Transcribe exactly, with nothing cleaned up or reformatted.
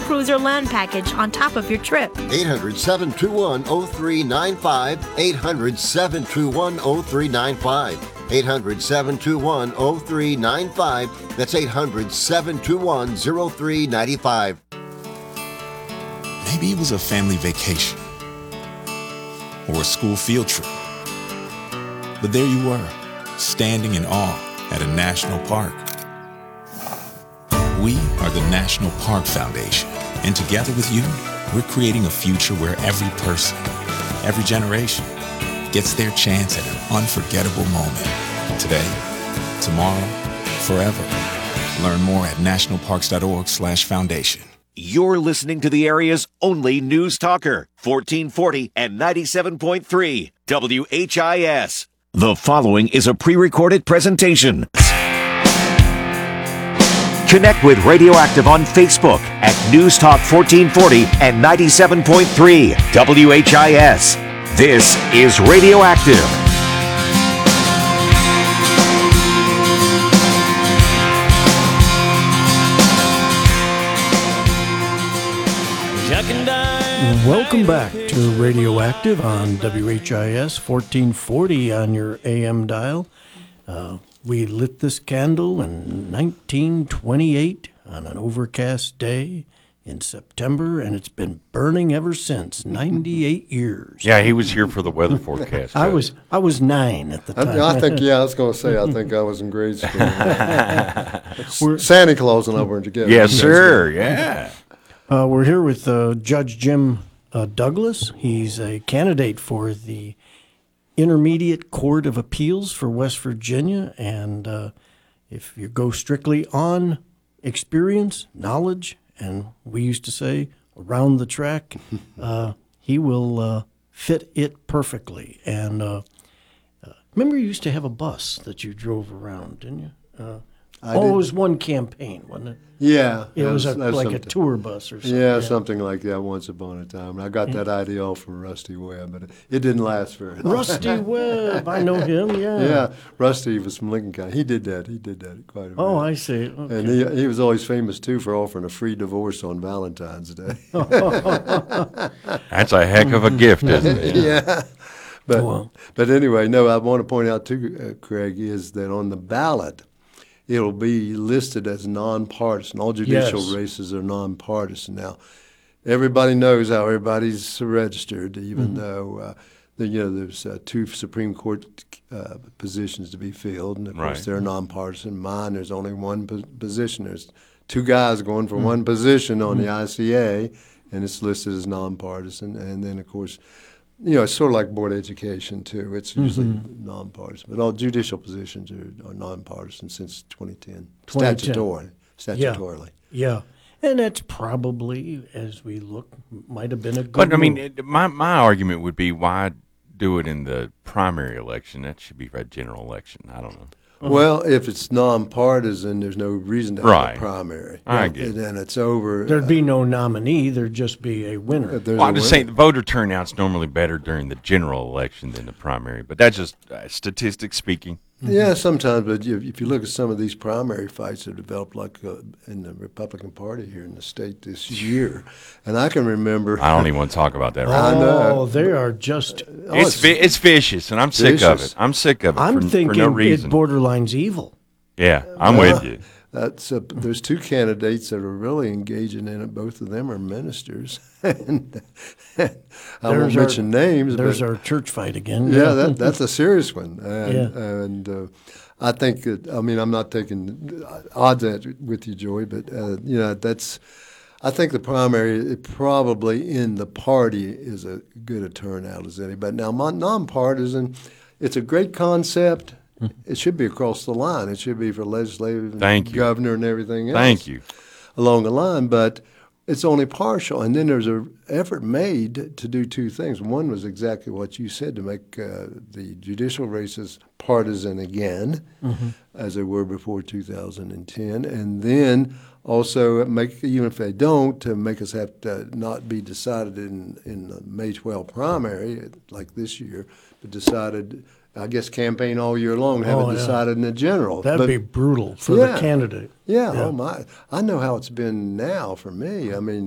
cruiser land package on top of your trip. eight hundred, seven two one, oh three nine five. eight hundred, seven two one, oh three nine five. eight hundred, seven two one, oh three nine five. That's eight hundred, seven two one, oh three nine five. Maybe it was a family vacation or a school field trip. But there you were, standing in awe at a national park. We are the National Park Foundation, and together with you, we're creating a future where every person, every generation, gets their chance at an unforgettable moment. Today, tomorrow, forever. Learn more at nationalparks.org slash foundation. You're listening to the area's only news talker, fourteen forty and ninety-seven point three W H I S. The following is a pre-recorded presentation. Connect with Radioactive on Facebook at News Talk fourteen forty and ninety-seven point three W H I S. This is Radioactive. Welcome back to Radioactive on W H I S fourteen forty on your A M dial. Uh, we lit this candle in nineteen twenty-eight on an overcast day in September, and it's been burning ever since, ninety-eight years. Yeah, he was here for the weather forecast. I was I was nine at the time. I, I think, yeah, I was going to say, I think I was in grade school. Santa Claus and I were together. Yes, sir, yeah. Uh, we're here with uh, Judge Jim uh, Douglas. He's a candidate for the Intermediate Court of Appeals for West Virginia. And uh, if you go strictly on experience, knowledge, and we used to say around the track, uh, he will uh, fit it perfectly. And uh, uh, remember you used to have a bus that you drove around, didn't you? Uh, I oh, did. it was one campaign, wasn't it? Yeah. It was a, that's like a something. tour bus or something. Yeah, Yeah, something like that once upon a time. I got that idea all from Rusty Webb, but it, it didn't last very long. Rusty Webb, I know him, yeah. Yeah, Rusty was from Lincoln County. He did that. He did that quite a bit. Oh, I see. Okay. And he, he was always famous, too, for offering a free divorce on Valentine's Day. That's a heck of a gift, isn't it? Yeah. But, Well. but anyway, no, I want to point out, too, uh, Craig, is that on the ballot, it'll be listed as nonpartisan. All judicial Yes. races are nonpartisan. Now, everybody knows how everybody's registered, even Mm-hmm. though uh, the, you know there's uh, two Supreme Court uh, positions to be filled, and of course Right. they're nonpartisan. Mine, there's only one po- position. There's two guys going Mm-hmm. for one position on the I C A, and it's listed as nonpartisan. And then, of course, you know, it's sort of like board education, too. It's usually Mm-hmm. nonpartisan. But all judicial positions are, are nonpartisan since twenty ten, twenty ten. statutorily. Statutorily. Yeah. And that's probably, as we look, might have been a good But, I mean, move. it, my, my argument would be why do it in the primary election? That should be a general election. I don't know. Well, if it's nonpartisan, there's no reason to have Right. a primary. I get it. And then it's over. There'd be no nominee. There'd just be a winner. uh, there's Well, a I'm just winner. saying the voter turnout's normally better during the general election than the primary, but that's just uh, statistics speaking. Yeah, sometimes, but if, if you look at some of these primary fights that developed, like uh, in the Republican Party here in the state this year, and I can remember. I don't even want to talk about that right I now. know. Oh, they are just. Oh, It's vi- it's vicious, and I'm sick of Vicious. it. I'm sick of it I'm for, for thinking no it reason. borderlines evil. Yeah, I'm Uh, with you. That's uh, there's two candidates that are really engaging in it. Both of them are ministers, and I won't There's our- mention names. There's but our church fight again. yeah, that, that's a serious one. And, Yeah. and uh, I think that, I mean, I'm not taking odds at it with you, Joy, but uh, you know, that's. I think the primary it probably in the party is a good a turnout as any. But now, mon- nonpartisan, it's a great concept. It should be across the line. It should be for legislative, and Thank you. governor, and everything else. Thank you. Along the line, but it's only partial. And then there's an effort made to do two things. One was exactly what you said, to make uh, the judicial races partisan again, Mm-hmm. as they were before two thousand ten, and then also make, even if they don't, to make us have to not be decided in, in the May twelfth primary, like this year, but decided, I guess, campaign all year long, have Oh, it yeah. decided in the general. That'd But- be brutal for Yeah. the candidate. yeah, Yeah. oh my! I know how it's been now for me. I mean,